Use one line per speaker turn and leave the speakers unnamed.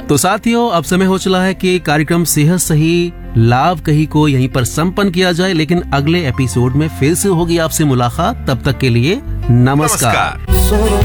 तो साथियों, अब समय हो चला है कि कार्यक्रम सेहत सही लाभ कही को यहीं पर संपन्न किया जाए, लेकिन अगले एपिसोड में फिर से होगी आपसे मुलाकात। तब तक के लिए नमस्कार।